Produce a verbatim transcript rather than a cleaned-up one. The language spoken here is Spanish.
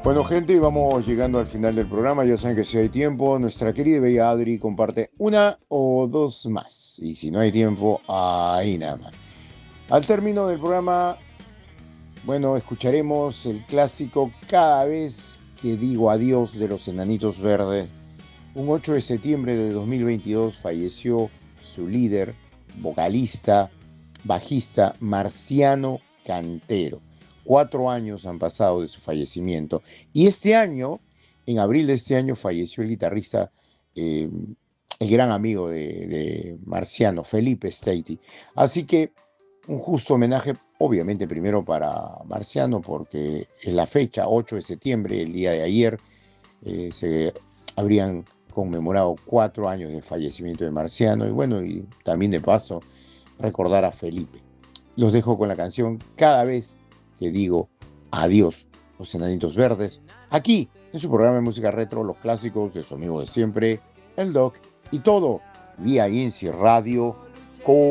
Bueno, gente, vamos llegando al final del programa. Ya saben que si hay tiempo, nuestra querida y bella Adri comparte una o dos más. Y si no hay tiempo, ahí nada más. Al término del programa, bueno, escucharemos el clásico Cada vez que digo adiós de los Enanitos Verdes. Un ocho de septiembre de dos mil veintidós falleció su líder, vocalista, bajista Marciano Cantero. Cuatro años han pasado de su fallecimiento. Y este año, en abril de este año, falleció el guitarrista, eh, el gran amigo de, de Marciano, Felipe Stati. Así que un justo homenaje, obviamente primero para Marciano, porque en la fecha, ocho de septiembre, el día de ayer, eh, se habrían conmemorado cuatro años del fallecimiento de Marciano. Y bueno, y también de paso, recordar a Felipe. Los dejo con la canción Cada vez que digo adiós, los Enanitos Verdes, aquí en su programa de música retro, los clásicos de su amigo de siempre, el Doc, y todo vía INSI Radio. Con